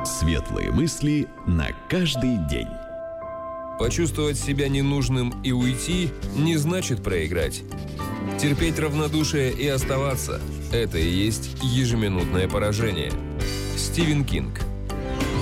Светлые мысли на каждый день. Почувствовать себя ненужным и уйти не значит проиграть. Терпеть равнодушие и оставаться – это и есть ежеминутное поражение. Стивен Кинг.